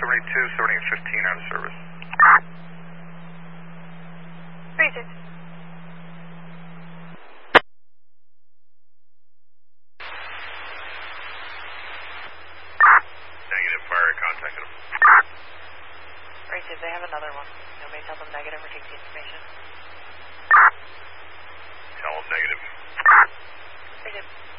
72, 15 out of service. Rated. Negative, fire, contacted them. Rated, they have another one. Nobody tell them negative or take the information. Tell them negative. Rated.